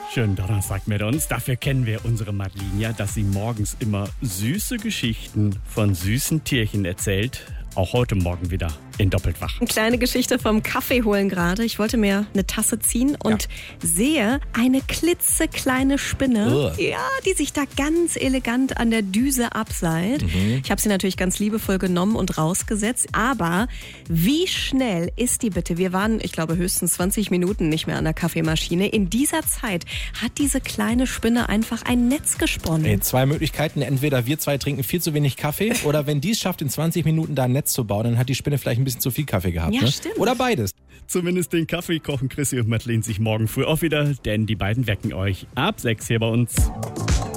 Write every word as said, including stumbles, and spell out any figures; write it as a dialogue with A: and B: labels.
A: Schönen Donnerstag mit uns. Dafür kennen wir unsere Madeleine ja, dass sie morgens immer süße Geschichten von süßen Tierchen erzählt. Auch heute Morgen wieder in Doppeltwach.
B: Eine kleine Geschichte vom Kaffee holen gerade. Ich wollte mir eine Tasse ziehen und ja. sehe eine klitzekleine Spinne, Ugh. ja, die sich da ganz elegant an der Düse abseilt. Mhm. Ich habe sie natürlich ganz liebevoll genommen und rausgesetzt. Aber wie schnell ist die bitte? Wir waren, ich glaube, höchstens zwanzig Minuten nicht mehr an der Kaffeemaschine. In dieser Zeit hat diese kleine Spinne einfach ein Netz gesponnen.
C: Ey, zwei Möglichkeiten. Entweder wir zwei trinken viel zu wenig Kaffee oder wenn die es schafft, in zwanzig Minuten da ein Netz zu bauen, dann hat die Spinne vielleicht ein bisschen zu viel Kaffee gehabt.
B: Ja,
C: ne?
B: stimmt.
C: Oder beides.
A: Zumindest den Kaffee kochen Chrissy und Madeleine sich morgen früh auch wieder, denn die beiden wecken euch ab sechs hier bei uns.